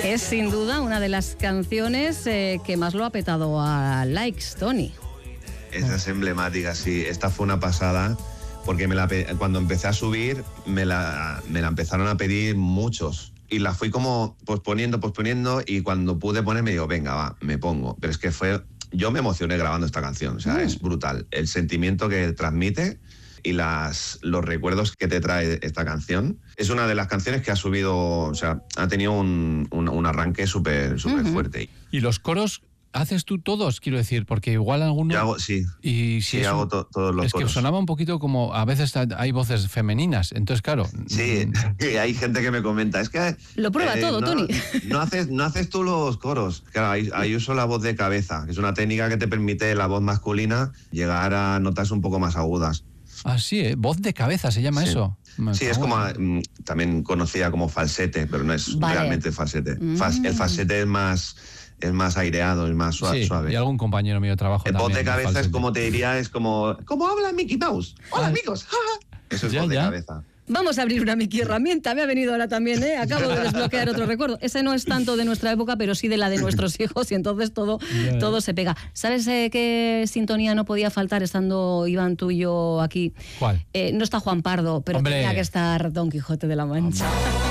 Es sin duda una de las canciones que más lo ha petado a likes, Tony. Esa es emblemática, sí. Esta fue una pasada, porque cuando empecé a subir me la empezaron a pedir muchos. Y la fui como posponiendo, y cuando pude ponerme digo, venga, va, me pongo. Pero es que yo me emocioné grabando esta canción, o sea, es brutal. El sentimiento que transmite y los recuerdos que te trae esta canción. Es una de las canciones que ha subido, o sea, ha tenido un arranque súper fuerte. ¿Y los coros haces tú todos? Quiero decir, porque igual algunos... Yo hago, sí. Y si sí, hago todos los coros. Es que sonaba un poquito como, a veces hay voces femeninas, entonces claro... Sí, hay gente que me comenta, es que... Lo prueba todo, Tony. No haces tú los coros. Claro, ahí uso la voz de cabeza, que es una técnica que te permite la voz masculina llegar a notas un poco más agudas. Ah, sí, voz de cabeza se llama eso. Sí, es como también conocida como falsete, pero no es realmente falsete. El falsete es más aireado, es más suave. Y algún compañero mío de trabajo el también. Voz de cabeza es como te diría, es como habla Mickey Mouse. Hola amigos. Eso es voz de cabeza. Vamos a abrir una Mickey herramienta, me ha venido ahora también, acabo de desbloquear otro recuerdo. Ese no es tanto de nuestra época, pero sí de la de nuestros hijos, y entonces todo se pega. ¿Sabes qué sintonía no podía faltar estando Iván tú y yo aquí? ¿Cuál? No está Juan Pardo, pero tenía que estar Don Quijote de la Mancha.